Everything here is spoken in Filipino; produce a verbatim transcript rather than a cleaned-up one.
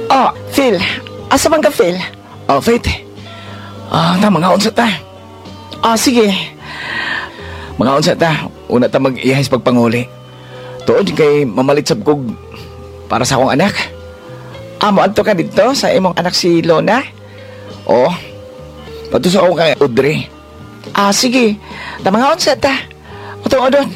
Oh, Phil. Asa man ka, Phil? Oh, Faith. Ah, ta, mga unsa ta. Ah, sige. Mga unsa ta. Una ta mag-ihis pagpanguli. Tuod kay mamalit sab kog para sa akong anak. Amo adto ka dito sa imong anak si Lona? Oo. Pato sa akong kay Audrey. Ah, sige. Tamangaon sa ta. Utong odon.